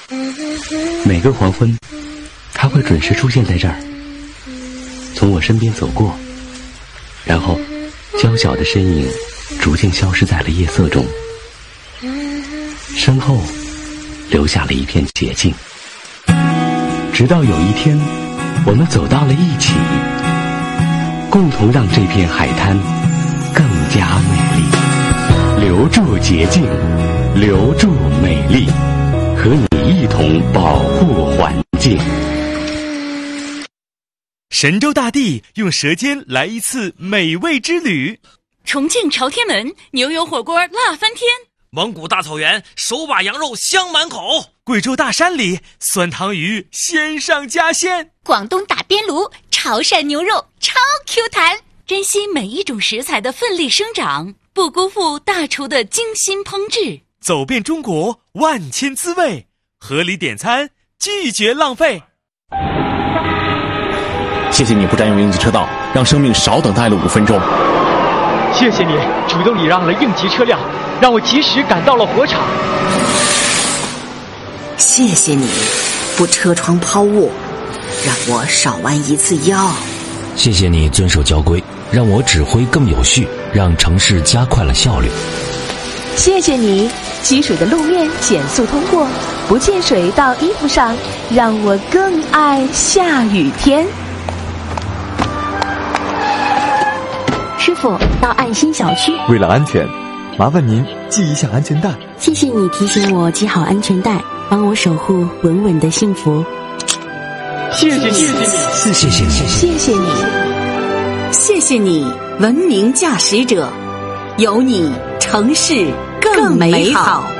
每个黄昏，他会准时出现在这儿，从我身边走过，然后娇小的身影逐渐消失在了夜色中，身后留下了一片洁净。直到有一天，我们走到了一起，共同让这片海滩更加美丽。留住洁净，留住美丽，和你一同保护环境。 神州大地用舌尖来一次美味之旅。 重庆朝天门牛油火锅辣翻天， 蒙古大草原手把羊肉香满口， 贵州大山里酸汤鱼鲜上加鲜， 广东打边炉潮汕牛肉超 Q 弹。珍惜每一种食材的奋力生长，不辜负大厨的精心烹制。 走遍中国万千滋味，合理点餐，拒绝浪费。 谢谢你不占用应急车道，让生命少等待了5分钟。 谢谢你主动礼让了应急车辆，让我及时赶到了火场。 谢谢你不车窗抛物，让我少弯一次腰。 谢谢你遵守交规，让我指挥更有序，让城市加快了效率。 谢谢你积水的路面减速通过，不溅水到衣服上，让我更爱下雨天。 师傅，到爱心小区。 为了安全，麻烦您系一下安全带。 谢谢你提醒我系好安全带，帮我守护稳稳的幸福。 谢谢你， 谢谢你， 谢谢你， 谢谢你，文明驾驶者，有你城市更美好。